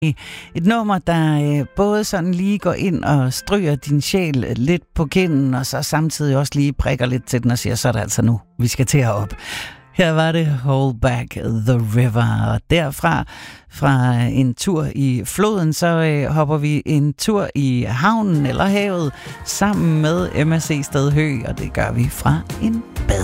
Et nummer, der både sådan lige går ind og stryger din sjæl lidt på kinden, og så samtidig også lige prikker lidt til den og siger, så er det altså nu, vi skal til at op. Her var det Hold Back the River, og derfra fra en tur i floden, så hopper vi en tur i havnen eller havet sammen med MSC Stedhø, og det gør vi fra en bad.